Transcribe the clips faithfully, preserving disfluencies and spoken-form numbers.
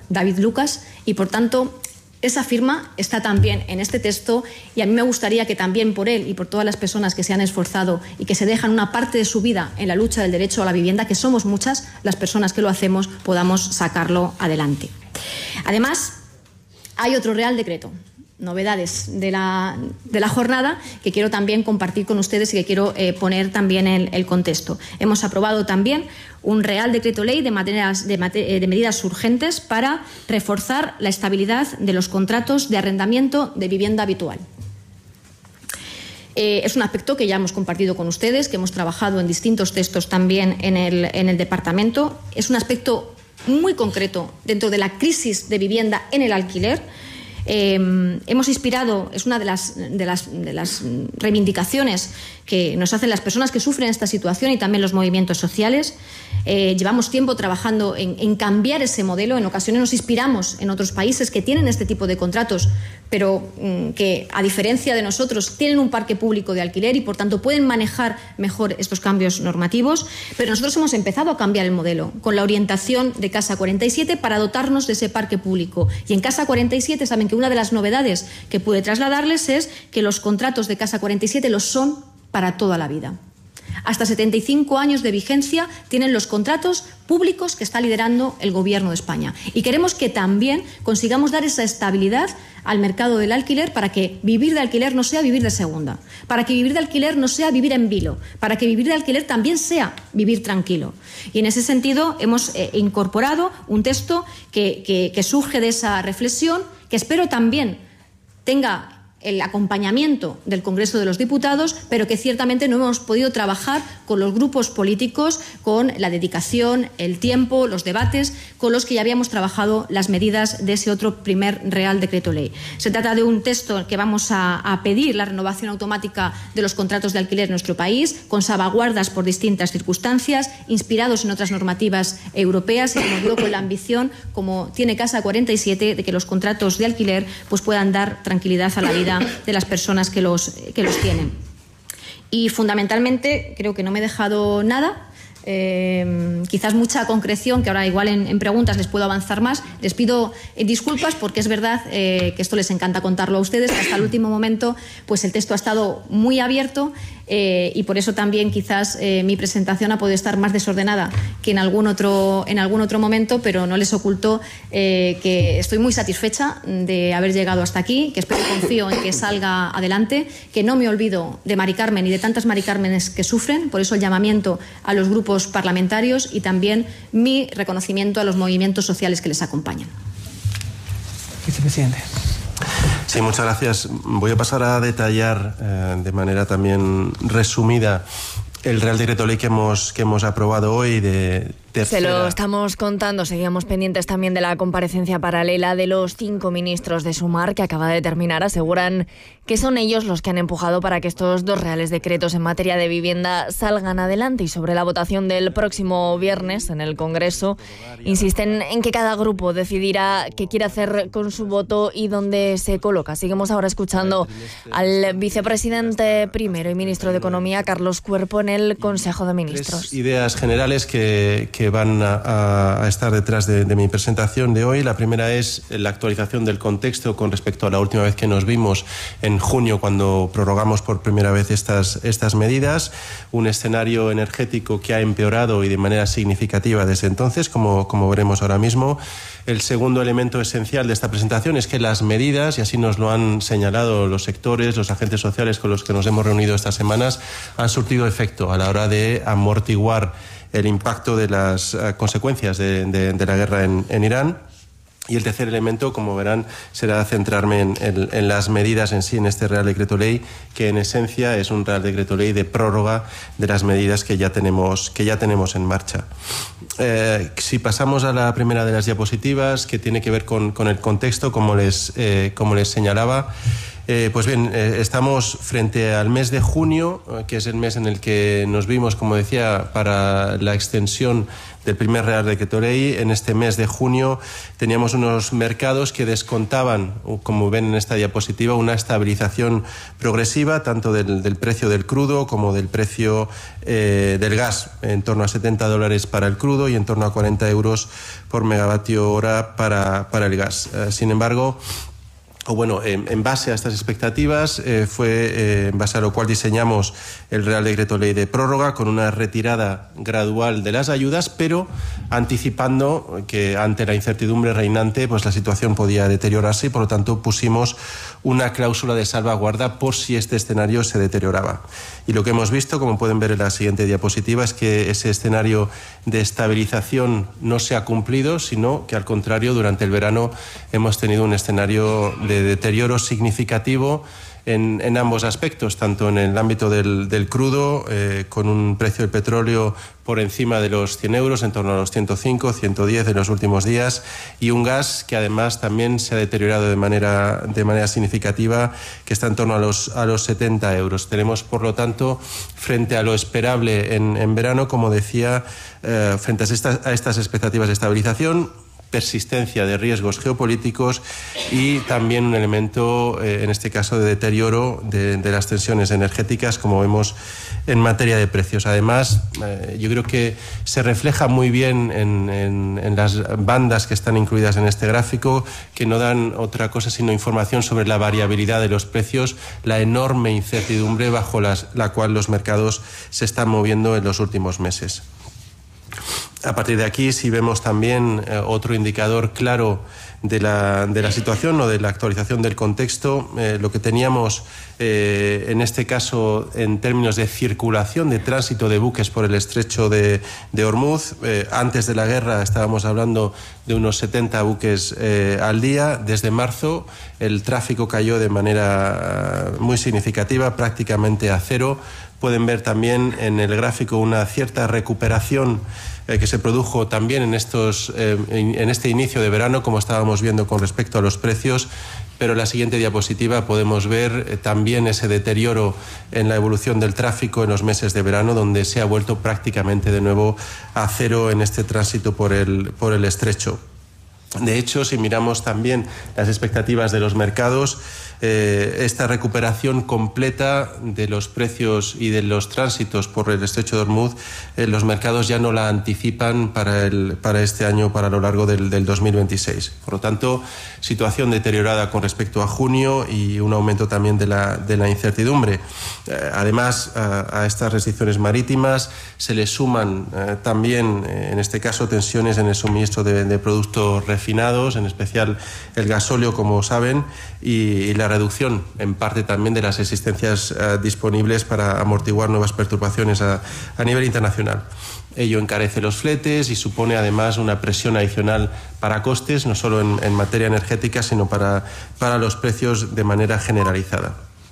David Lucas, y por tanto esa firma está también en este texto, y a mí me gustaría que también por él y por todas las personas que se han esforzado y que se dejan una parte de su vida en la lucha del derecho a la vivienda, que somos muchas las personas que lo hacemos, podamos sacarlo adelante. Además, hay otro Real Decreto, novedades de la, de la jornada, que quiero también compartir con ustedes y que quiero eh, poner también en el contexto. Hemos aprobado también un Real Decreto Ley de, materias, de, de medidas urgentes para reforzar la estabilidad de los contratos de arrendamiento de vivienda habitual. Eh, es un aspecto que ya hemos compartido con ustedes, que hemos trabajado en distintos textos también en el, en el departamento. Es un aspecto muy concreto dentro de la crisis de vivienda en el alquiler. Eh, hemos inspirado, es una de las, de, las, de las reivindicaciones que nos hacen las personas que sufren esta situación y también los movimientos sociales. Eh, llevamos tiempo trabajando en, en cambiar ese modelo. En ocasiones nos inspiramos en otros países que tienen este tipo de contratos, pero mm, que, a diferencia de nosotros, tienen un parque público de alquiler y, por tanto, pueden manejar mejor estos cambios normativos. Pero nosotros hemos empezado a cambiar el modelo con la orientación de Casa cuarenta y siete para dotarnos de ese parque público. Y en Casa cuarenta y siete saben que una de las novedades que pude trasladarles es que los contratos de Casa cuarenta y siete los son para toda la vida. Hasta setenta y cinco años de vigencia tienen los contratos públicos que está liderando el Gobierno de España. Y queremos que también consigamos dar esa estabilidad al mercado del alquiler, para que vivir de alquiler no sea vivir de segunda, para que vivir de alquiler no sea vivir en vilo, para que vivir de alquiler también sea vivir tranquilo. Y en ese sentido hemos eh, incorporado un texto que, que, que surge de esa reflexión, que espero también tenga el acompañamiento del Congreso de los Diputados, pero que ciertamente no hemos podido trabajar con los grupos políticos, con la dedicación, el tiempo, los debates, con los que ya habíamos trabajado las medidas de ese otro primer Real Decreto Ley. Se trata de un texto que vamos a, a pedir la renovación automática de los contratos de alquiler en nuestro país, con salvaguardas por distintas circunstancias, inspirados en otras normativas europeas y, como digo, con la ambición, como tiene Casa cuarenta y siete, de que los contratos de alquiler pues, puedan dar tranquilidad a la vida de las personas que los, que los tienen. Y fundamentalmente creo que no me he dejado nada. Eh, quizás mucha concreción, que ahora igual en, en preguntas les puedo avanzar más. Les pido eh, disculpas, porque es verdad eh, que esto les encanta contarlo a ustedes, que hasta el último momento pues el texto ha estado muy abierto, eh, y por eso también quizás eh, mi presentación ha podido estar más desordenada que en algún otro, en algún otro momento, pero no les oculto eh, que estoy muy satisfecha de haber llegado hasta aquí, que espero y confío en que salga adelante, que no me olvido de Mari Carmen y de tantas Mari Cármenes que sufren. Por eso el llamamiento a los grupos parlamentarios y también mi reconocimiento a los movimientos sociales que les acompañan. Vicepresidente. Sí, muchas gracias. Voy a pasar a detallar eh, de manera también resumida el Real Decreto Ley que hemos, que hemos aprobado hoy de tercera. Se lo estamos contando. Seguíamos pendientes también de la comparecencia paralela de los cinco ministros de Sumar, que acaba de terminar. Aseguran que son ellos los que han empujado para que estos dos reales decretos en materia de vivienda salgan adelante. Y sobre la votación del próximo viernes en el Congreso, insisten en que cada grupo decidirá qué quiere hacer con su voto y dónde se coloca. Seguimos ahora escuchando al vicepresidente primero y ministro de Economía, Carlos Cuerpo, en el Consejo de Ministros. Tres ideas generales que, que van a, a estar detrás de, de mi presentación de hoy. La primera es la actualización del contexto con respecto a la última vez que nos vimos en junio, cuando prorrogamos por primera vez estas, estas medidas. Un escenario energético que ha empeorado y de manera significativa desde entonces, como, como veremos ahora mismo. El segundo elemento esencial de esta presentación es que las medidas, y así nos lo han señalado los sectores, los agentes sociales con los que nos hemos reunido estas semanas, han surtido efecto a la hora de amortiguar el impacto de las uh, consecuencias de, de, de la guerra en, en Irán. Y el tercer elemento, como verán, será centrarme en, en, en las medidas en sí, en este Real Decreto Ley, que en esencia es un Real Decreto Ley de prórroga de las medidas que ya tenemos, que ya tenemos en marcha. Eh, si pasamos a la primera de las diapositivas, que tiene que ver con, con el contexto, como les, eh, como les señalaba, Eh, pues bien, eh, estamos frente al mes de junio, eh, que es el mes en el que nos vimos, como decía, para la extensión del primer Real Decreto Ley. En este mes de junio teníamos unos mercados que descontaban, como ven en esta diapositiva, una estabilización progresiva tanto del, del precio del crudo como del precio eh, del gas, en torno a setenta dólares para el crudo y en torno a cuarenta euros por megavatio hora para, para el gas. Eh, sin embargo, o bueno, en, en base a estas expectativas eh, fue eh, en base a lo cual diseñamos el Real Decreto Ley de prórroga con una retirada gradual de las ayudas, pero anticipando que ante la incertidumbre reinante pues la situación podía deteriorarse y por lo tanto pusimos una cláusula de salvaguarda por si este escenario se deterioraba. Y lo que hemos visto, como pueden ver en la siguiente diapositiva, es que ese escenario de estabilización no se ha cumplido, sino que al contrario, durante el verano hemos tenido un escenario de de deterioro significativo en, en ambos aspectos, tanto en el ámbito del, del crudo, eh, con un precio del petróleo por encima de los cien euros, en torno a los ciento cinco, ciento diez en los últimos días, y un gas que además también se ha deteriorado de manera, de manera significativa, que está en torno a los, a los setenta euros. Tenemos, por lo tanto, frente a lo esperable en, en verano, como decía, eh, frente a estas, a estas expectativas de estabilización, persistencia de riesgos geopolíticos y también un elemento, eh, en este caso, de deterioro de, de las tensiones energéticas, como vemos en materia de precios. Además, eh, yo creo que se refleja muy bien en, en, en las bandas que están incluidas en este gráfico, que no dan otra cosa sino información sobre la variabilidad de los precios, la enorme incertidumbre bajo las, la cual los mercados se están moviendo en los últimos meses. A partir de aquí, si vemos también eh, otro indicador claro de la, de la situación o de la actualización del contexto, eh, lo que teníamos eh, en este caso en términos de circulación, de tránsito de buques por el estrecho de, de Hormuz. Eh, antes de la guerra estábamos hablando de unos setenta buques eh, al día. Desde marzo el tráfico cayó de manera uh, muy significativa, prácticamente a cero. Pueden ver también en el gráfico una cierta recuperación eh, que se produjo también en, estos, eh, en este inicio de verano, como estábamos viendo con respecto a los precios, pero en la siguiente diapositiva podemos ver eh, también ese deterioro en la evolución del tráfico en los meses de verano, donde se ha vuelto prácticamente de nuevo a cero en este tránsito por el, por el estrecho. De hecho, si miramos también las expectativas de los mercados, eh, esta recuperación completa de los precios y de los tránsitos por el estrecho de Hormuz, eh, los mercados ya no la anticipan para, el, para este año, para lo largo del, del dos mil veintiséis. Por lo tanto, situación deteriorada con respecto a junio y un aumento también de la, de la incertidumbre. Eh, además, a, a estas restricciones marítimas se le suman eh, también, eh, en este caso, tensiones en el suministro de, de productos refinados, en especial el gasóleo, como saben, y, y la reducción en parte también de las existencias uh, disponibles para amortiguar nuevas perturbaciones a, a nivel internacional. Ello encarece los fletes y supone además una presión adicional para costes, no solo en, en materia energética, sino para, para los precios de manera generalizada.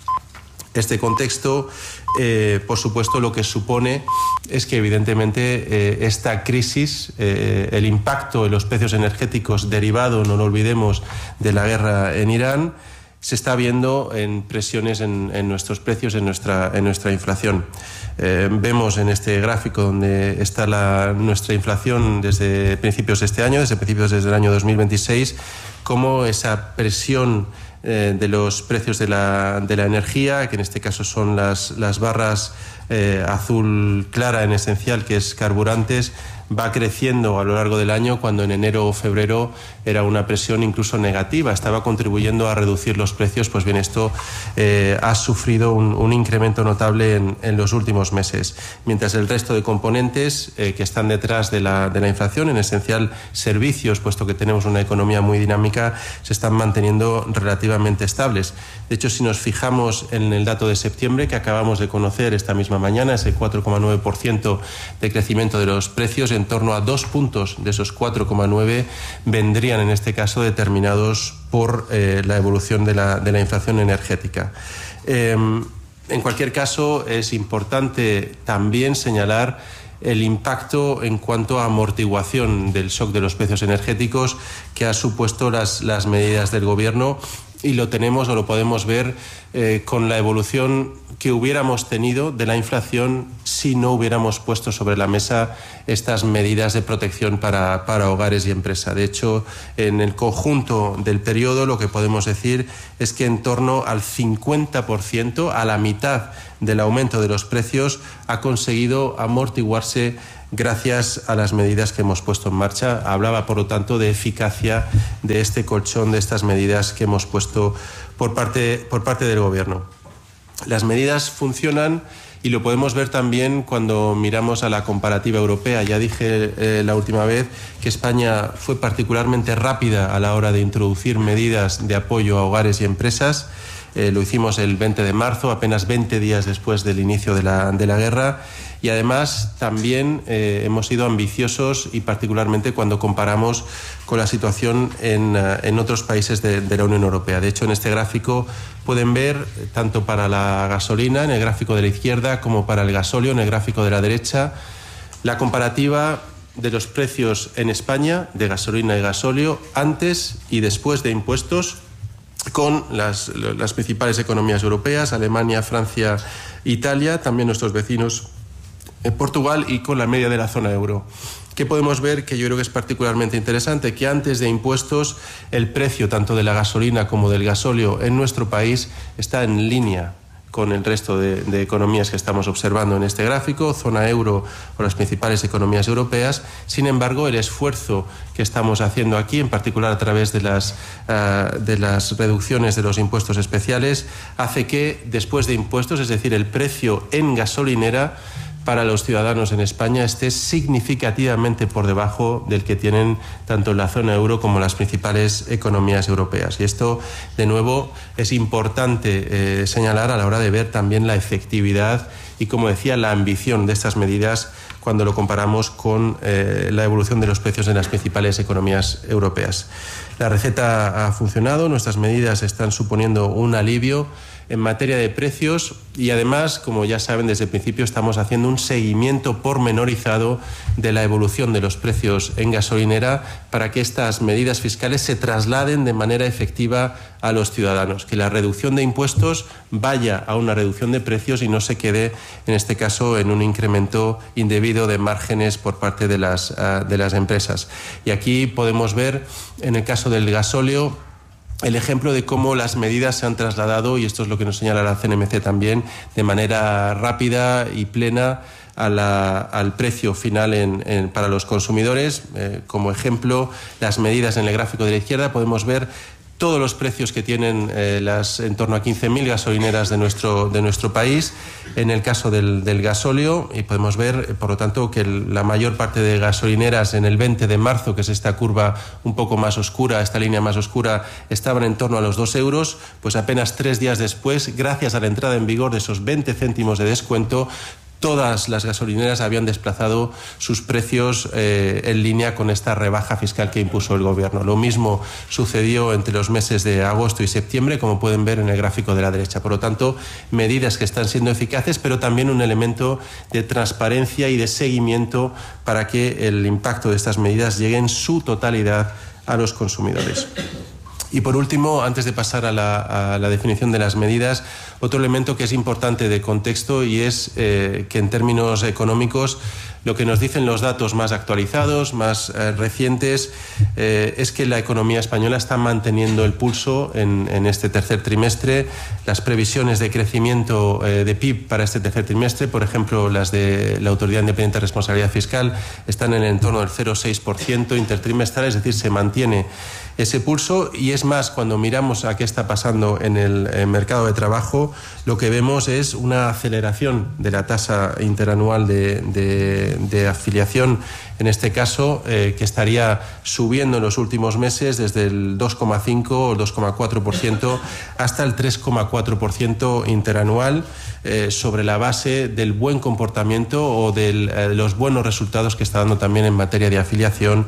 Este contexto, eh, por supuesto, lo que supone es que evidentemente eh, esta crisis, eh, el impacto en los precios energéticos derivado, no lo olvidemos, de la guerra en Irán, se está viendo en presiones en, en nuestros precios, en nuestra, en nuestra inflación. Eh, vemos en este gráfico donde está la, nuestra inflación desde principios de este año, desde principios desde el año dos mil veintiséis, cómo esa presión eh, de los precios de la, de la energía, que en este caso son las, las barras eh, azul clara en esencial, que es carburantes, va creciendo a lo largo del año, cuando en enero o febrero era una presión incluso negativa, estaba contribuyendo a reducir los precios. Pues bien, esto eh, ha sufrido un, un incremento notable en, en los últimos meses, mientras el resto de componentes eh, que están detrás de la, de la inflación, en esencial servicios, puesto que tenemos una economía muy dinámica, se están manteniendo relativamente estables. De hecho, si nos fijamos en el dato de septiembre que acabamos de conocer esta misma mañana, ese cuatro coma nueve por ciento de crecimiento de los precios, en torno a dos puntos de esos cuatro coma nueve vendrían en este caso determinados por eh, la evolución de la, de la inflación energética. Eh, en cualquier caso, es importante también señalar el impacto en cuanto a amortiguación del shock de los precios energéticos que ha supuesto las, las medidas del Gobierno y lo tenemos o lo podemos ver eh, con la evolución que hubiéramos tenido de la inflación si no hubiéramos puesto sobre la mesa estas medidas de protección para, para hogares y empresas. De hecho, en el conjunto del periodo lo que podemos decir es que en torno al cincuenta por ciento, a la mitad del aumento de los precios, ha conseguido amortiguarse gracias a las medidas que hemos puesto en marcha. Hablaba, por lo tanto, de eficacia de este colchón, de estas medidas que hemos puesto por parte, por parte del Gobierno. Las medidas funcionan y lo podemos ver también cuando miramos a la comparativa europea. Ya dije eh, la última vez que España fue particularmente rápida a la hora de introducir medidas de apoyo a hogares y empresas. Eh, lo hicimos el veinte de marzo, apenas veinte días después del inicio de la, de la guerra. Y además también eh, hemos sido ambiciosos y particularmente cuando comparamos con la situación en, uh, en otros países de, de la Unión Europea. De hecho, en este gráfico pueden ver, tanto para la gasolina, en el gráfico de la izquierda, como para el gasóleo, en el gráfico de la derecha, la comparativa de los precios en España de gasolina y gasóleo antes y después de impuestos con las, las principales economías europeas, Alemania, Francia, Italia, también nuestros vecinos en Portugal, y con la media de la zona euro. ¿Qué podemos ver? Que yo creo que es particularmente interesante, que antes de impuestos el precio tanto de la gasolina como del gasóleo en nuestro país está en línea con el resto de, de economías que estamos observando en este gráfico, zona euro o las principales economías europeas. Sin embargo, el esfuerzo que estamos haciendo aquí, en particular a través de las, uh, de las reducciones de los impuestos especiales, hace que después de impuestos, es decir, el precio en gasolinera para los ciudadanos en España esté significativamente por debajo del que tienen tanto en la zona euro como las principales economías europeas. Y esto, de nuevo, es importante eh, señalar a la hora de ver también la efectividad y, como decía, la ambición de estas medidas cuando lo comparamos con eh, la evolución de los precios en las principales economías europeas. La receta ha funcionado, nuestras medidas están suponiendo un alivio en materia de precios y además, como ya saben, desde el principio estamos haciendo un seguimiento pormenorizado de la evolución de los precios en gasolinera para que estas medidas fiscales se trasladen de manera efectiva a los ciudadanos, que la reducción de impuestos vaya a una reducción de precios y no se quede, en este caso, en un incremento indebido de márgenes por parte de las, uh, de las empresas. Y aquí podemos ver, en el caso del gasóleo, el ejemplo de cómo las medidas se han trasladado, y esto es lo que nos señala la C N M C también, de manera rápida y plena a la, al precio final en, en, para los consumidores. Eh, como ejemplo, las medidas en el gráfico de la izquierda podemos ver todos los precios que tienen eh, las en torno a quince mil gasolineras de nuestro, de nuestro país, en el caso del, del gasóleo, y podemos ver, por lo tanto, que el, la mayor parte de gasolineras en el veinte de marzo, que es esta curva un poco más oscura, esta línea más oscura, estaban en torno a los dos euros, pues apenas tres días después, gracias a la entrada en vigor de esos veinte céntimos de descuento, todas las gasolineras habían desplazado sus precios eh, en línea con esta rebaja fiscal que impuso el Gobierno. Lo mismo sucedió entre los meses de agosto y septiembre, como pueden ver en el gráfico de la derecha. Por lo tanto, medidas que están siendo eficaces, pero también un elemento de transparencia y de seguimiento para que el impacto de estas medidas llegue en su totalidad a los consumidores. Y por último, antes de pasar a la, a la definición de las medidas, otro elemento que es importante de contexto y es eh, que en términos económicos lo que nos dicen los datos más actualizados, más eh, recientes, eh, es que la economía española está manteniendo el pulso en, en este tercer trimestre. Las previsiones de crecimiento eh, de P I B para este tercer trimestre, por ejemplo, las de la Autoridad Independiente de Responsabilidad Fiscal, están en el entorno del cero coma seis por ciento intertrimestral, es decir, se mantiene ese pulso. Y es más, cuando miramos a qué está pasando en el, en el mercado de trabajo, lo que vemos es una aceleración de la tasa interanual de, de, de afiliación, en este caso, eh, que estaría subiendo en los últimos meses desde el dos coma cinco o el dos coma cuatro por ciento hasta el tres coma cuatro por ciento interanual, eh, sobre la base del buen comportamiento o de eh, los buenos resultados que está dando también en materia de afiliación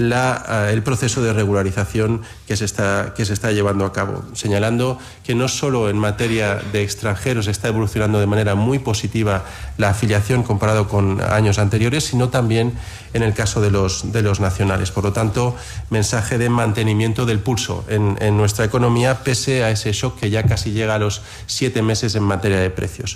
la, eh, el proceso de regularización que se está, que se está llevando a cabo, señalando que no solo en materia de extranjeros está evolucionando de manera muy positiva la afiliación comparado con años anteriores, sino también en el caso de los, de los nacionales. Por lo tanto, mensaje de mantenimiento del pulso en, en nuestra economía, pese a ese shock que ya casi llega a los siete meses en materia de precios.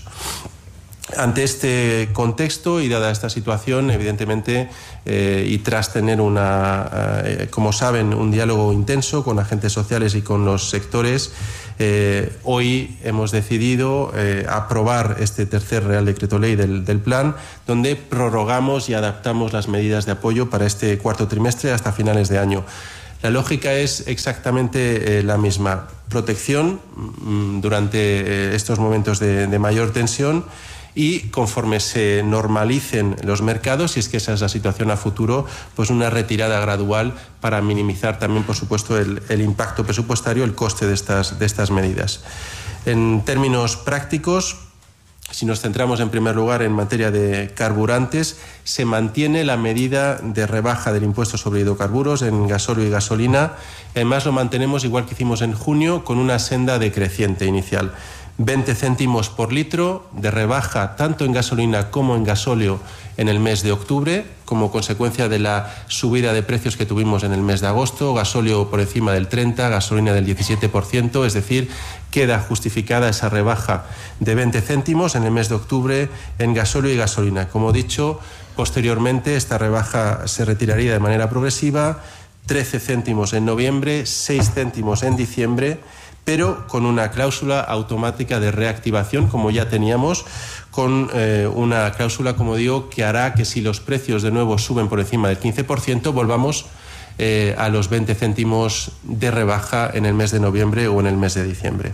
Ante este contexto y dada esta situación, evidentemente, eh, y tras tener una, eh, como saben, un diálogo intenso con agentes sociales y con los sectores, eh, hoy hemos decidido eh, aprobar este tercer Real Decreto Ley del, del Plan, donde prorrogamos y adaptamos las medidas de apoyo para este cuarto trimestre hasta finales de año. La lógica es exactamente eh, la misma. Protección mmm, durante eh, estos momentos de, de mayor tensión, y conforme se normalicen los mercados, y es que esa es la situación a futuro, pues una retirada gradual para minimizar también, por supuesto, el, el impacto presupuestario, el coste de estas, de estas medidas. En términos prácticos, si nos centramos en primer lugar en materia de carburantes, se mantiene la medida de rebaja del impuesto sobre hidrocarburos en gasóleo y gasolina. Además, lo mantenemos igual que hicimos en junio, con una senda decreciente inicial. veinte céntimos por litro de rebaja tanto en gasolina como en gasóleo en el mes de octubre, como consecuencia de la subida de precios que tuvimos en el mes de agosto, gasóleo por encima del treinta por ciento, gasolina del diecisiete por ciento, es decir, queda justificada esa rebaja de veinte céntimos en el mes de octubre en gasóleo y gasolina. Como he dicho, posteriormente esta rebaja se retiraría de manera progresiva, trece céntimos en noviembre, seis céntimos en diciembre, pero con una cláusula automática de reactivación, como ya teníamos, con eh, una cláusula, como digo, que hará que si los precios de nuevo suben por encima del quince por ciento, volvamos eh, a los veinte céntimos de rebaja en el mes de noviembre o en el mes de diciembre.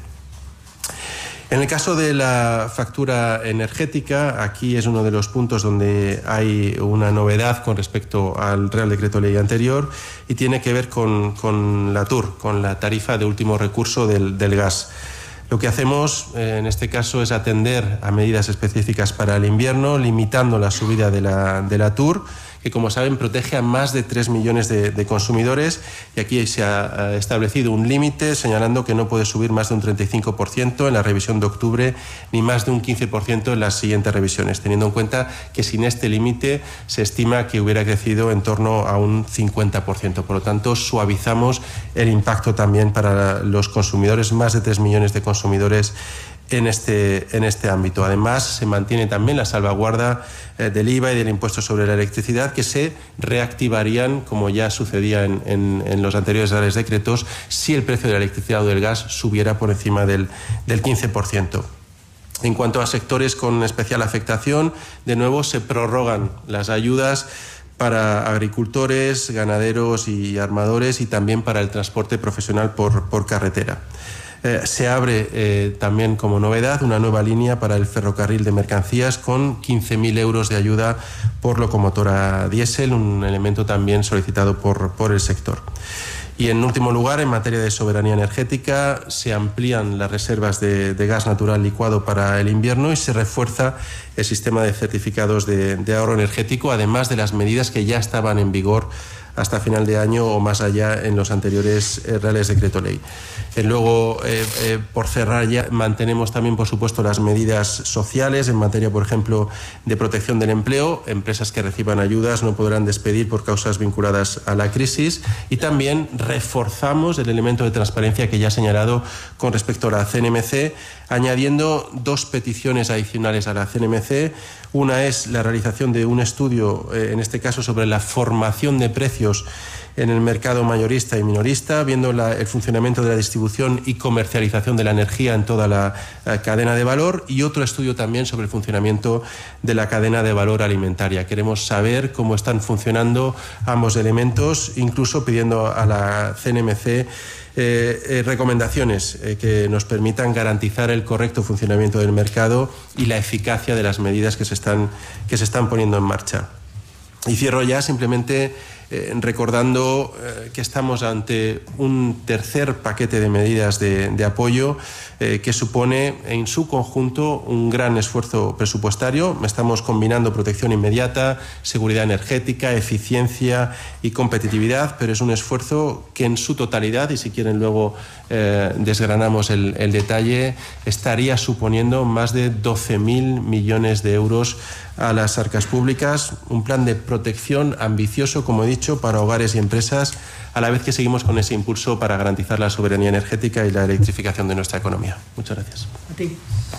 En el caso de la factura energética, aquí es uno de los puntos donde hay una novedad con respecto al Real Decreto Ley anterior, y tiene que ver con, con la T U R, con la tarifa de último recurso del, del gas. Lo que hacemos eh, en este caso es atender a medidas específicas para el invierno, limitando la subida de la, de la T U R, que, como saben, protege a más de tres millones de, de consumidores, y aquí se ha establecido un límite señalando que no puede subir más de un treinta y cinco por ciento en la revisión de octubre ni más de un quince por ciento en las siguientes revisiones, teniendo en cuenta que sin este límite se estima que hubiera crecido en torno a un cincuenta por ciento. Por lo tanto, suavizamos el impacto también para los consumidores, más de tres millones de consumidores en este, en este ámbito. Además, se mantiene también la salvaguarda eh, del I V A y del impuesto sobre la electricidad, que se reactivarían, como ya sucedía en, en, en los anteriores reales decretos, si el precio de la electricidad o del gas subiera por encima del, del quince por ciento. En cuanto a sectores con especial afectación, de nuevo se prorrogan las ayudas para agricultores, ganaderos y armadores, y también para el transporte profesional por, por carretera. Eh, se abre eh, también, como novedad, una nueva línea para el ferrocarril de mercancías con quince mil euros de ayuda por locomotora diésel, un elemento también solicitado por, por el sector. Y en último lugar, en materia de soberanía energética, se amplían las reservas de, de gas natural licuado para el invierno y se refuerza el sistema de certificados de, de ahorro energético, además de las medidas que ya estaban en vigor hasta final de año o más allá en los anteriores eh, Reales Decreto Ley. Eh, luego, eh, eh, por cerrar ya, mantenemos también, por supuesto, las medidas sociales en materia, por ejemplo, de protección del empleo. Empresas que reciban ayudas no podrán despedir por causas vinculadas a la crisis, y también reforzamos el elemento de transparencia que ya he señalado con respecto a la C N M C, añadiendo dos peticiones adicionales a la C N M C. Una es la realización de un estudio, eh, en este caso, sobre la formación de precios en el mercado mayorista y minorista, viendo la, el funcionamiento de la distribución y comercialización de la energía en toda la eh, cadena de valor, y otro estudio también sobre el funcionamiento de la cadena de valor alimentaria. Queremos saber cómo están funcionando ambos elementos, incluso pidiendo a la C N M C Eh, eh, recomendaciones eh, que nos permitan garantizar el correcto funcionamiento del mercado y la eficacia de las medidas que se están, que se están poniendo en marcha. Y cierro ya simplemente eh, recordando eh, que estamos ante un tercer paquete de medidas de, de apoyo eh, que supone en su conjunto un gran esfuerzo presupuestario. Estamos combinando protección inmediata, seguridad energética, eficiencia y competitividad, pero es un esfuerzo que en su totalidad, y si quieren luego eh, desgranamos el, el detalle, estaría suponiendo más de doce mil millones de euros a las arcas públicas, un plan de protección ambicioso, como he dicho, para hogares y empresas, a la vez que seguimos con ese impulso para garantizar la soberanía energética y la electrificación de nuestra economía. Muchas gracias. A ti.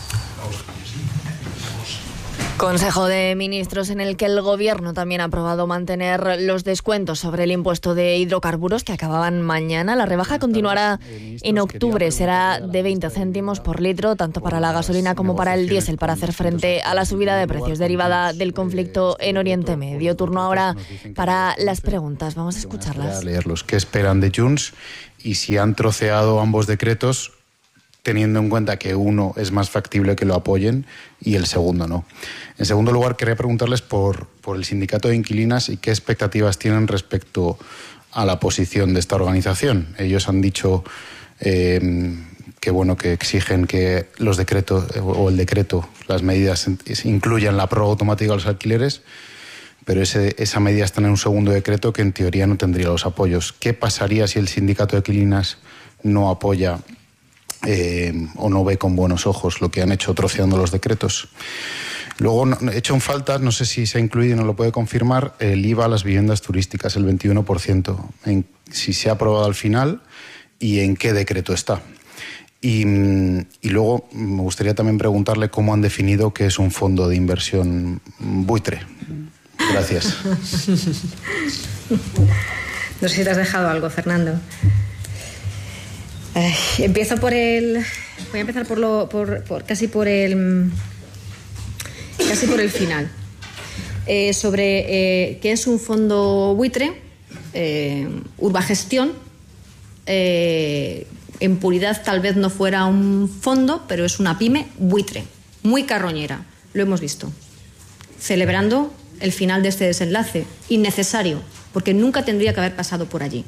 Consejo de Ministros en el que el Gobierno también ha aprobado mantener los descuentos sobre el impuesto de hidrocarburos que acababan mañana. La rebaja continuará en octubre, será de veinte céntimos por litro, tanto para la gasolina como para el diésel, para hacer frente a la subida de precios derivada del conflicto en Oriente Medio. Turno ahora para las preguntas. Vamos a escucharlas. A leerlos. ¿Qué esperan de Junts? Y si han troceado ambos decretos, teniendo en cuenta que uno es más factible que lo apoyen y el segundo no. En segundo lugar, quería preguntarles por, por el sindicato de inquilinas y qué expectativas tienen respecto a la posición de esta organización. Ellos han dicho eh, que, bueno, que exigen que los decretos o el decreto, las medidas incluyan la prórroga automática de los alquileres, pero ese, esa medida está en un segundo decreto que en teoría no tendría los apoyos. ¿Qué pasaría si el sindicato de inquilinas no apoya Eh, o no ve con buenos ojos lo que han hecho troceando los decretos? Luego, he hecho en falta, no sé si se ha incluido y no lo puede confirmar, el I V A a las viviendas turísticas, el veintiuno por ciento. En, si se ha aprobado al final y en qué decreto está. Y, y luego me gustaría también preguntarle cómo han definido qué es un fondo de inversión buitre. Gracias. No sé si te has dejado algo, Fernando. Eh, empiezo por el. Voy a empezar por lo, por, por casi por el, casi por el final. Eh, sobre eh, qué es un fondo buitre, eh, Urbagestión, eh, en puridad tal vez no fuera un fondo, pero es una pyme buitre, muy carroñera. Lo hemos visto. Celebrando el final de este desenlace, innecesario, porque nunca tendría que haber pasado por allí.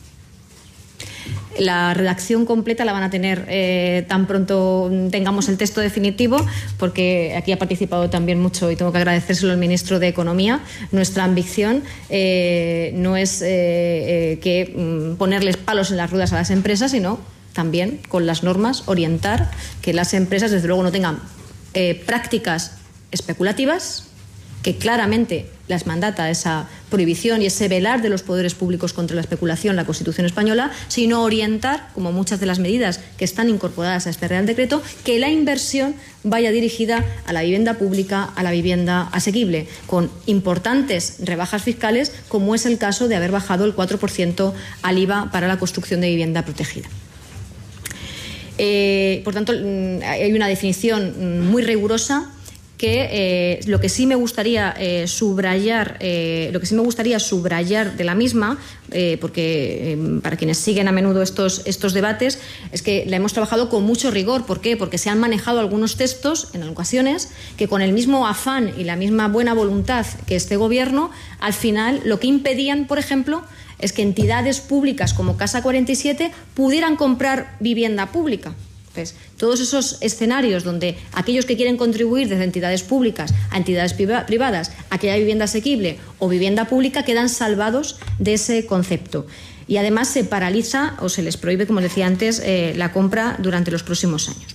La redacción completa la van a tener eh, tan pronto tengamos el texto definitivo, porque aquí ha participado también mucho y tengo que agradecérselo al ministro de Economía. Nuestra ambición eh, no es eh, eh, que mm, ponerles palos en las ruedas a las empresas, sino también con las normas orientar que las empresas desde luego no tengan eh, prácticas especulativas, que claramente las mandata esa prohibición y ese velar de los poderes públicos contra la especulación, la Constitución española, sino orientar, como muchas de las medidas que están incorporadas a este Real Decreto, que la inversión vaya dirigida a la vivienda pública, a la vivienda asequible, con importantes rebajas fiscales, como es el caso de haber bajado el cuatro por ciento al I V A para la construcción de vivienda protegida. Eh, por tanto, hay una definición muy rigurosa que eh, lo que sí me gustaría eh, subrayar, eh, lo que sí me gustaría subrayar de la misma, eh, porque eh, para quienes siguen a menudo estos, estos debates, es que la hemos trabajado con mucho rigor. ¿Por qué? Porque se han manejado algunos textos en ocasiones que con el mismo afán y la misma buena voluntad que este Gobierno, al final lo que impedían, por ejemplo, es que entidades públicas como Casa cuarenta y siete pudieran comprar vivienda pública. Entonces, todos esos escenarios donde aquellos que quieren contribuir desde entidades públicas a entidades privadas a que haya vivienda asequible o vivienda pública quedan salvados de ese concepto. Y además se paraliza o se les prohíbe, como decía antes, eh, la compra durante los próximos años.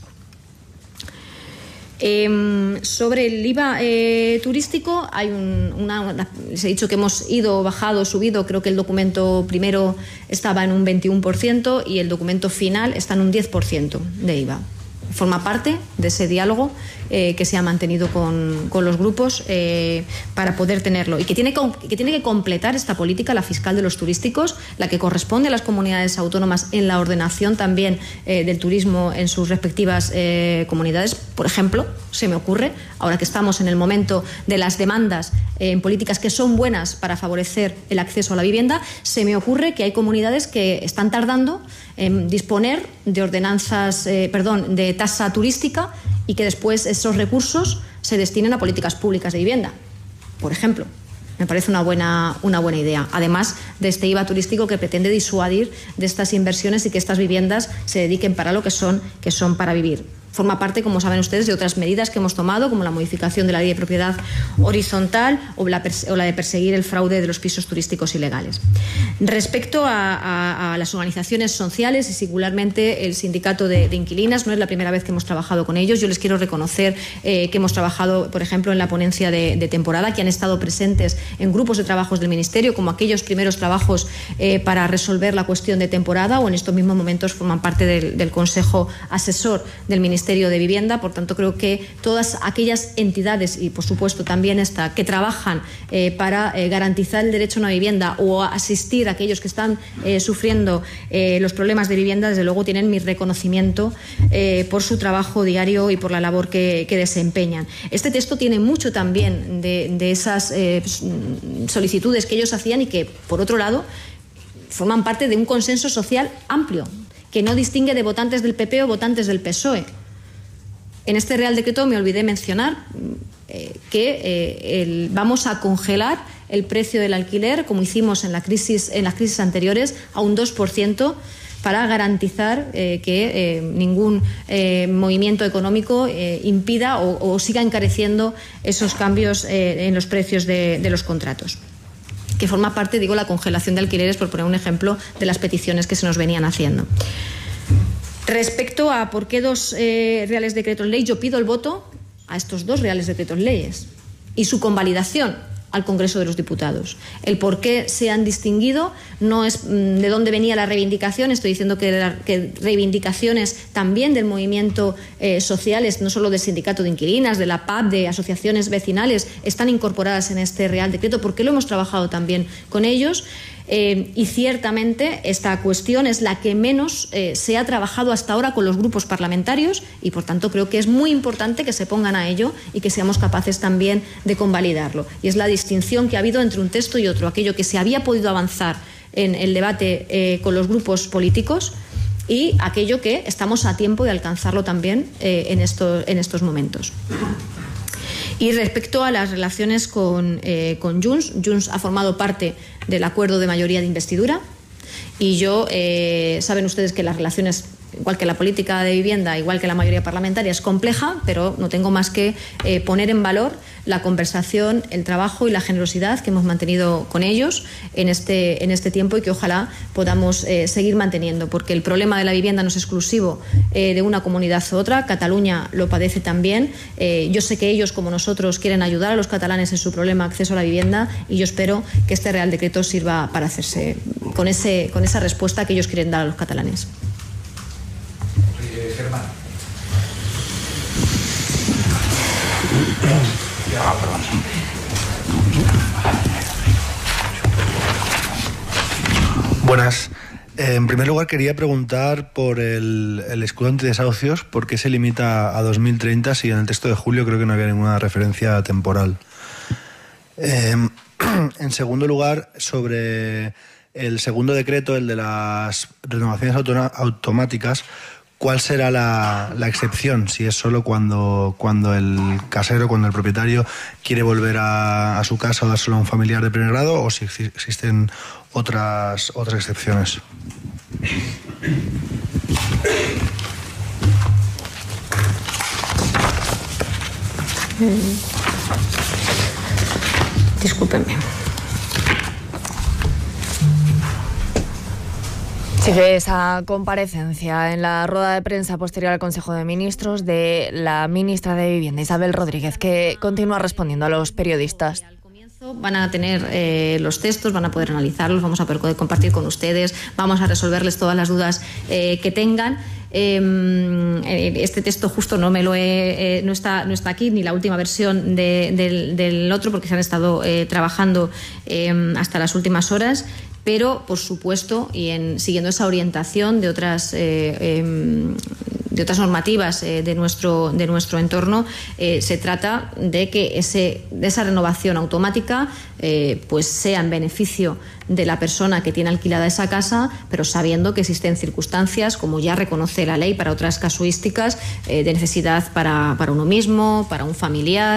Eh, sobre el I V A eh, turístico, hay un, una, una, les he dicho que hemos ido, bajado, subido. Creo que el documento primero estaba en un veintiuno por ciento y el documento final está en un diez por ciento de I V A. Forma parte de ese diálogo eh, que se ha mantenido con, con los grupos eh, para poder tenerlo, y que tiene, que tiene que completar esta política la fiscal de los turísticos, la que corresponde a las comunidades autónomas en la ordenación también eh, del turismo en sus respectivas eh, comunidades. Por ejemplo, se me ocurre, ahora que estamos en el momento de las demandas eh, en políticas que son buenas para favorecer el acceso a la vivienda, se me ocurre que hay comunidades que están tardando en disponer de ordenanzas, eh, perdón, de tasa turística, y que después esos recursos se destinen a políticas públicas de vivienda, por ejemplo. me parece una buena, una buena idea. Además de este I V A turístico que pretende disuadir de estas inversiones y que estas viviendas se dediquen para lo que son, que son para vivir. Forma parte, como saben ustedes, de otras medidas que hemos tomado, como la modificación de la ley de propiedad horizontal o la, o la de perseguir el fraude de los pisos turísticos ilegales. Respecto a, a, a las organizaciones sociales y singularmente el sindicato de, de inquilinas, no es la primera vez que hemos trabajado con ellos. Yo les quiero reconocer eh, que hemos trabajado, por ejemplo, en la ponencia de, de temporada, que han estado presentes en grupos de trabajos del Ministerio, como aquellos primeros trabajos eh, para resolver la cuestión de temporada, o en estos mismos momentos forman parte del, del Consejo Asesor del Ministerio Ministerio de Vivienda. Por tanto, creo que todas aquellas entidades y, por supuesto, también esta que trabajan eh, para eh, garantizar el derecho a una vivienda o a asistir a aquellos que están eh, sufriendo eh, los problemas de vivienda, desde luego tienen mi reconocimiento eh, por su trabajo diario y por la labor que, que desempeñan. Este texto tiene mucho también de, de esas eh, solicitudes que ellos hacían y que, por otro lado, forman parte de un consenso social amplio, que no distingue de votantes del P P o votantes del P S O E. En este Real Decreto me olvidé mencionar eh, que eh, el, vamos a congelar el precio del alquiler, como hicimos en, la crisis, en las crisis anteriores, a un dos por ciento para garantizar eh, que eh, ningún eh, movimiento económico eh, impida o, o siga encareciendo esos cambios eh, en los precios de, de los contratos, que forma parte, digo, la congelación de alquileres, por poner un ejemplo de las peticiones que se nos venían haciendo. Respecto a por qué dos eh, reales decretos ley, yo pido el voto a estos dos reales decretos leyes y su convalidación al Congreso de los Diputados. El por qué se han distinguido no es mmm, de dónde venía la reivindicación. Estoy diciendo que, la, que reivindicaciones también del movimiento eh, sociales, no solo del sindicato de inquilinas, de la P A B, de asociaciones vecinales, están incorporadas en este Real Decreto, porque lo hemos trabajado también con ellos. Eh, y ciertamente esta cuestión es la que menos eh, se ha trabajado hasta ahora con los grupos parlamentarios y, por tanto, creo que es muy importante que se pongan a ello y que seamos capaces también de convalidarlo. Y es la distinción que ha habido entre un texto y otro, aquello que se había podido avanzar en el debate eh, con los grupos políticos y aquello que estamos a tiempo de alcanzarlo también eh, en, esto, en estos momentos. Y respecto a las relaciones con, eh, con Junts, Junts ha formado parte del acuerdo de mayoría de investidura y yo, eh, saben ustedes que las relaciones, igual que la política de vivienda, igual que la mayoría parlamentaria, es compleja, pero no tengo más que eh, poner en valor la conversación, el trabajo y la generosidad que hemos mantenido con ellos en este, en este tiempo y que ojalá podamos eh, seguir manteniendo, porque el problema de la vivienda no es exclusivo eh, de una comunidad u otra. Cataluña lo padece también. Eh, yo sé que ellos, como nosotros, quieren ayudar a los catalanes en su problema de acceso a la vivienda y yo espero que este Real Decreto sirva para hacerse con, ese, con esa respuesta que ellos quieren dar a los catalanes. Eh, Germán. Buenas. Eh, en primer lugar, quería preguntar por el, el escudo antidesahucios, ¿por qué se limita a dos mil treinta si en el texto de julio creo que no había ninguna referencia temporal? Eh, en segundo lugar, sobre el segundo decreto, el de las renovaciones auto- automáticas, ¿cuál será la, la excepción? Si es solo cuando, cuando el casero, cuando el propietario quiere volver a, a su casa o dárselo a un familiar de primer grado, o si existen otras, otras excepciones. Discúlpenme. Sigue esa comparecencia en la rueda de prensa posterior al Consejo de Ministros de la ministra de Vivienda, Isabel Rodríguez, que continúa respondiendo a los periodistas. Van a tener eh, los textos, van a poder analizarlos, vamos a poder compartir con ustedes, vamos a resolverles todas las dudas eh, que tengan. Eh, este texto justo no me lo he, eh, no está no está aquí, ni la última versión de, del, del otro, porque se han estado eh, trabajando eh, hasta las últimas horas. Pero, por supuesto, y en, siguiendo esa orientación de otras, eh, eh, de otras normativas eh, de, nuestro, de nuestro entorno, eh, se trata de que ese, de esa renovación automática eh, pues sea en beneficio de la persona que tiene alquilada esa casa, pero sabiendo que existen circunstancias, como ya reconoce la ley para otras casuísticas, eh, de necesidad para, para uno mismo, para un familiar,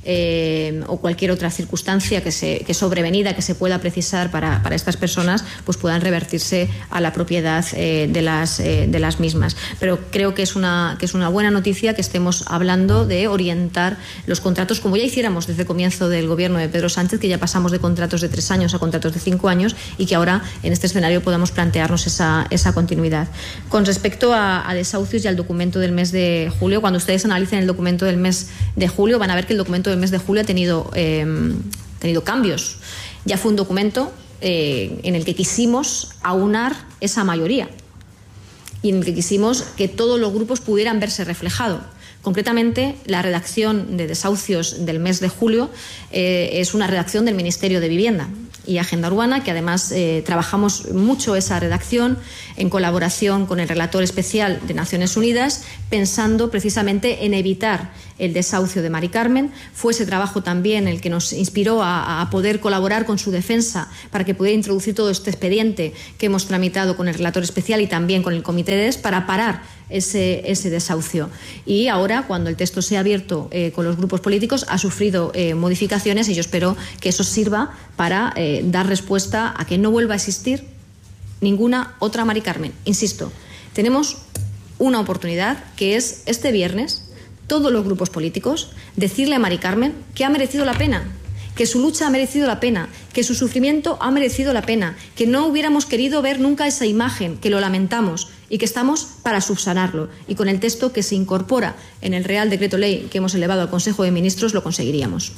eh, o cualquier otra circunstancia que, se, que sobrevenida, que se pueda precisar para, para estas personas, pues puedan revertirse a la propiedad eh, de, las, eh, de las mismas. Pero creo que es, una, que es una buena noticia que estemos hablando de orientar los contratos, como ya hiciéramos desde el comienzo del gobierno de Pedro Sánchez, que ya pasamos de contratos de tres años a contratos de cinco años, y que ahora en este escenario podamos plantearnos esa, esa continuidad. Con respecto a, a desahucios y al documento del mes de julio, cuando ustedes analicen el documento del mes de julio van a ver que el documento del mes de julio ha tenido, eh, tenido cambios. Ya fue un documento eh, en el que quisimos aunar esa mayoría y en el que quisimos que todos los grupos pudieran verse reflejados. Concretamente, la redacción de desahucios del mes de julio eh, es una redacción del Ministerio de Vivienda y Agenda Urbana, que además eh, trabajamos mucho esa redacción en colaboración con el relator especial de Naciones Unidas, pensando precisamente en evitar el desahucio de Mari Carmen. Fue ese trabajo también el que nos inspiró a, a poder colaborar con su defensa para que pudiera introducir todo este expediente que hemos tramitado con el relator especial y también con el Comité de E S para parar ese, ese desahucio. Y ahora, cuando el texto sea abierto eh, con los grupos políticos, ha sufrido eh, modificaciones y yo espero que eso sirva para eh, dar respuesta a que no vuelva a existir ninguna otra Mari Carmen. Insisto, tenemos una oportunidad que es este viernes, todos los grupos políticos, decirle a Mari Carmen que ha merecido la pena, que su lucha ha merecido la pena, que su sufrimiento ha merecido la pena, que no hubiéramos querido ver nunca esa imagen, que lo lamentamos y que estamos para subsanarlo. Y con el texto que se incorpora en el Real Decreto Ley que hemos elevado al Consejo de Ministros lo conseguiríamos.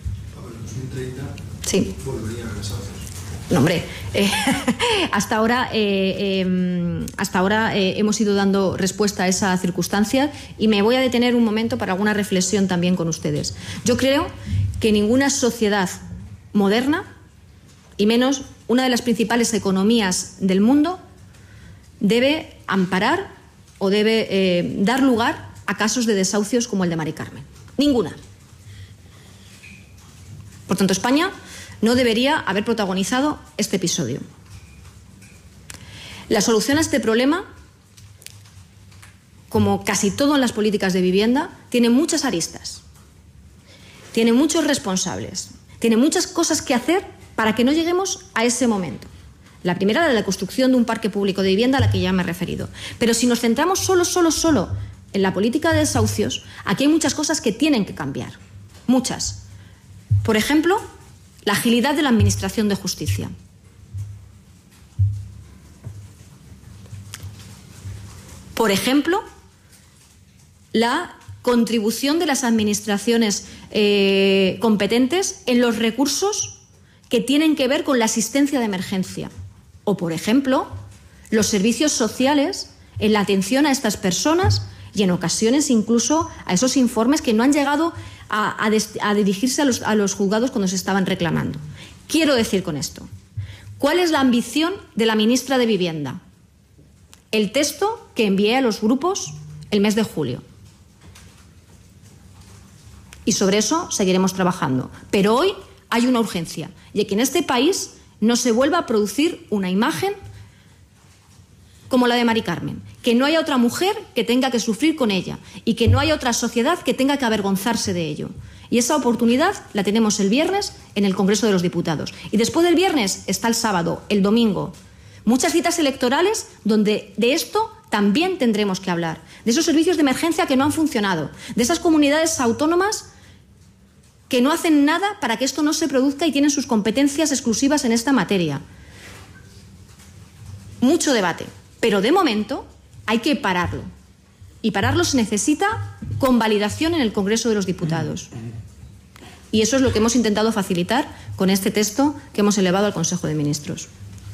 Sí. No, hombre, eh, hasta ahora, eh, eh, hasta ahora eh, hemos ido dando respuesta a esa circunstancia y me voy a detener un momento para alguna reflexión también con ustedes. Yo creo que ninguna sociedad moderna, y menos una de las principales economías del mundo, debe amparar o debe eh, dar lugar a casos de desahucios como el de Mari Carmen. Ninguna. Por tanto, España no debería haber protagonizado este episodio. La solución a este problema, como casi todo en las políticas de vivienda, tiene muchas aristas, tiene muchos responsables, tiene muchas cosas que hacer para que no lleguemos a ese momento. La primera, la construcción de un parque público de vivienda a la que ya me he referido. Pero si nos centramos solo, solo, solo en la política de desahucios, aquí hay muchas cosas que tienen que cambiar. Muchas. Por ejemplo, la agilidad de la Administración de Justicia. Por ejemplo, la contribución de las administraciones eh, competentes en los recursos que tienen que ver con la asistencia de emergencia. O, por ejemplo, los servicios sociales en la atención a estas personas y, en ocasiones, incluso a esos informes que no han llegado a, a, des, a dirigirse a los, a los juzgados cuando se estaban reclamando. Quiero decir con esto, ¿cuál es la ambición de la ministra de Vivienda? El texto que envié a los grupos el mes de julio. Y sobre eso seguiremos trabajando. Pero hoy hay una urgencia, y que en este país no se vuelva a producir una imagen como la de Mari Carmen, que no haya otra mujer que tenga que sufrir con ella y que no haya otra sociedad que tenga que avergonzarse de ello. Y esa oportunidad la tenemos el viernes en el Congreso de los Diputados. Y después del viernes está el sábado, el domingo. Muchas citas electorales donde de esto también tendremos que hablar. De esos servicios de emergencia que no han funcionado, de esas comunidades autónomas que no hacen nada para que esto no se produzca y tienen sus competencias exclusivas en esta materia. Mucho debate, pero de momento hay que pararlo. Y pararlo se necesita con validación en el Congreso de los Diputados. Y eso es lo que hemos intentado facilitar con este texto que hemos elevado al Consejo de Ministros.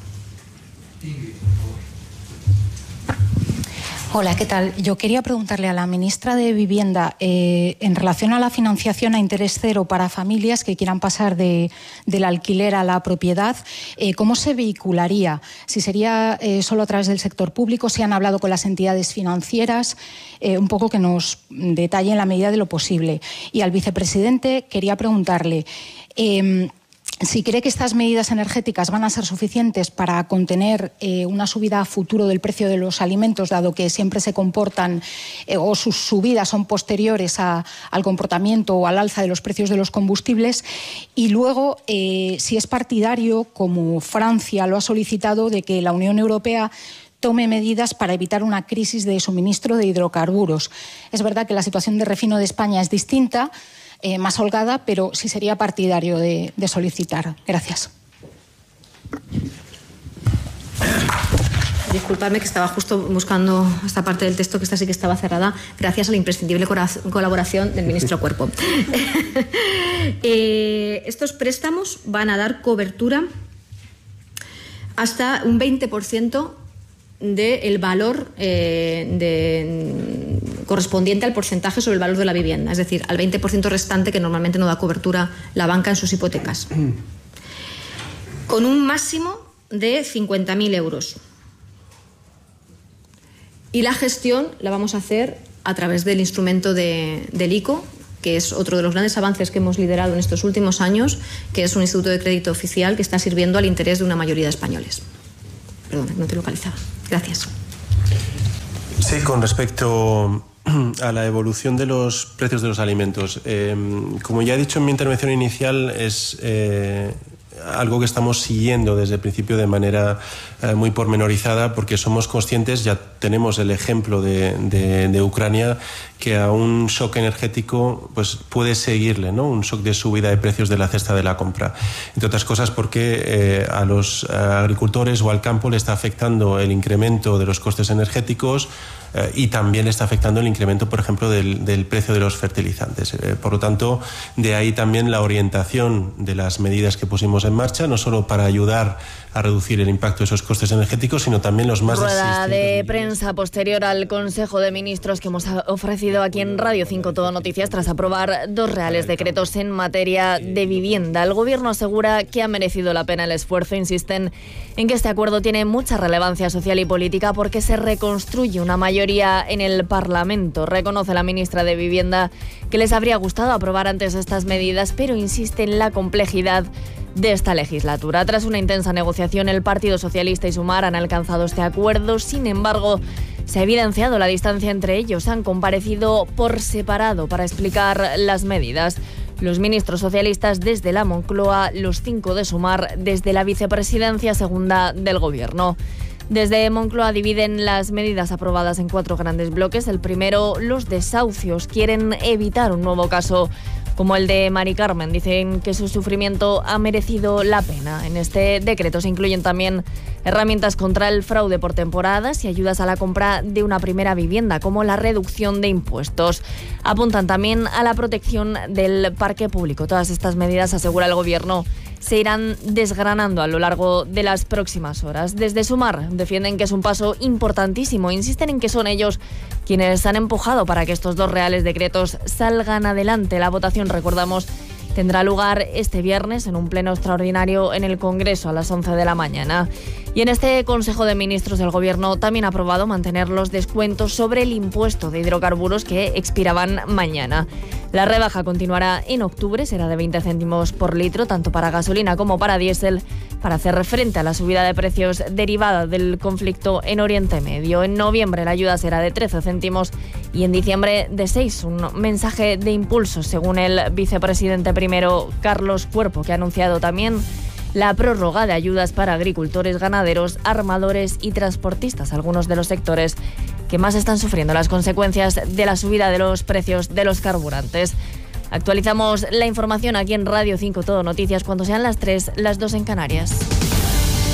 Hola, ¿qué tal? Yo quería preguntarle a la ministra de Vivienda eh, en relación a la financiación a interés cero para familias que quieran pasar de, del alquiler a la propiedad, eh, ¿cómo se vehicularía? Si sería eh, solo a través del sector público, si han hablado con las entidades financieras, eh, un poco que nos detalle en la medida de lo posible. Y al vicepresidente quería preguntarle, eh, si cree que estas medidas energéticas van a ser suficientes para contener eh, una subida a futuro del precio de los alimentos, dado que siempre se comportan eh, o sus subidas son posteriores a, al comportamiento o al alza de los precios de los combustibles, y luego eh, si es partidario, como Francia lo ha solicitado, de que la Unión Europea tome medidas para evitar una crisis de suministro de hidrocarburos. Es verdad que la situación de refino de España es distinta, Eh, más holgada, pero sí sería partidario de, de solicitar. Gracias. Disculpadme que estaba justo buscando esta parte del texto, que esta sí que estaba cerrada, gracias a la imprescindible colaboración del ministro Cuerpo. eh, estos préstamos van a dar cobertura hasta un veinte por ciento del valor eh, de, correspondiente al porcentaje sobre el valor de la vivienda, es decir, al veinte por ciento restante que normalmente no da cobertura la banca en sus hipotecas, con un máximo de cincuenta mil euros. Y la gestión la vamos a hacer a través del instrumento de, del I C O, que es otro de los grandes avances que hemos liderado en estos últimos años, que es un instituto de crédito oficial que está sirviendo al interés de una mayoría de españoles. Perdón, no te localizaba. Gracias. Sí, con respecto a la evolución de los precios de los alimentos, eh, como ya he dicho en mi intervención inicial, es eh, algo que estamos siguiendo desde el principio de manera eh, muy pormenorizada, porque somos conscientes, ya tenemos el ejemplo de, de, de Ucrania, que a un shock energético pues puede seguirle, ¿no?, un shock de subida de precios de la cesta de la compra. Entre otras cosas porque eh, a los agricultores o al campo le está afectando el incremento de los costes energéticos eh, y también le está afectando el incremento, por ejemplo, del, del precio de los fertilizantes. Eh, por lo tanto, de ahí también la orientación de las medidas que pusimos en marcha, no solo para ayudar a reducir el impacto de esos costes energéticos, sino también los más de Rueda de prensa posterior al Consejo de Ministros que hemos ofrecido aquí en Radio cinco Todo Noticias tras aprobar dos reales decretos en materia de vivienda. El Gobierno asegura que ha merecido la pena el esfuerzo. Insisten en que este acuerdo tiene mucha relevancia social y política porque se reconstruye una mayoría en el Parlamento. Reconoce la ministra de Vivienda que les habría gustado aprobar antes estas medidas, pero insiste en la complejidad de esta legislatura. Tras una intensa negociación, el Partido Socialista y Sumar han alcanzado este acuerdo. Sin embargo, se ha evidenciado la distancia entre ellos. Han comparecido por separado para explicar las medidas. Los ministros socialistas desde la Moncloa, los cinco de Sumar desde la vicepresidencia segunda del Gobierno. Desde Moncloa dividen las medidas aprobadas en cuatro grandes bloques. El primero, los desahucios. Quieren evitar un nuevo caso como el de Mari Carmen. Dicen que su sufrimiento ha merecido la pena. En este decreto se incluyen también herramientas contra el fraude por temporadas y ayudas a la compra de una primera vivienda, como la reducción de impuestos. Apuntan también a la protección del parque público. Todas estas medidas, asegura el Gobierno, se irán desgranando a lo largo de las próximas horas. Desde Sumar defienden que es un paso importantísimo. Insisten en que son ellos quienes han empujado para que estos dos reales decretos salgan adelante. La votación, recordamos, tendrá lugar este viernes en un pleno extraordinario en el Congreso a las once de la mañana. Y en este Consejo de Ministros el Gobierno también ha aprobado mantener los descuentos sobre el impuesto de hidrocarburos que expiraban mañana. La rebaja continuará en octubre, será de veinte céntimos por litro, tanto para gasolina como para diésel, para hacer frente a la subida de precios derivada del conflicto en Oriente Medio. En noviembre la ayuda será de trece céntimos y en diciembre de seis, un mensaje de impulso, según el vicepresidente primero Carlos Cuerpo, que ha anunciado también la prórroga de ayudas para agricultores, ganaderos, armadores y transportistas, algunos de los sectores que más están sufriendo las consecuencias de la subida de los precios de los carburantes. Actualizamos la información aquí en Radio cinco Todo Noticias cuando sean las tres, las dos en Canarias.